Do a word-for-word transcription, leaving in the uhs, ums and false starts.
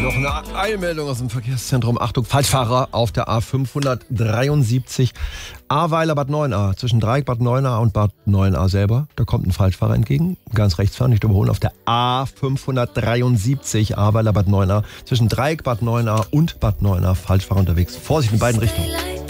Noch eine Eilmeldung aus dem Verkehrszentrum. Achtung, Falschfahrer auf der A fünfhundertdreiundsiebzig. Ahrweiler Bad Neuenahr. Zwischen Dreieck Bad Neuenahr und Bad Neuenahr selber. Da kommt ein Falschfahrer entgegen. Ganz rechts fahren, nicht überholen. Auf der A fünfhundertdreiundsiebzig. Ahrweiler Bad Neuenahr. Zwischen Dreieck Bad Neuenahr und Bad Neuenahr. Falschfahrer unterwegs. Vorsicht in beiden Richtungen.